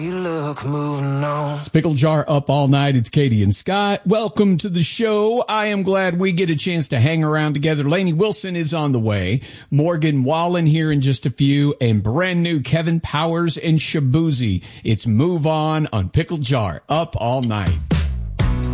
You look moving on. It's Pickle Jar Up All Night. It's Katie and Scott. Welcome to the show. I am glad we get a chance to hang around together. Lainey Wilson is on the way. Morgan Wallen here in just a few. And brand new Kevin Powers and Shabuzi. It's Move On Pickle Jar Up All Night.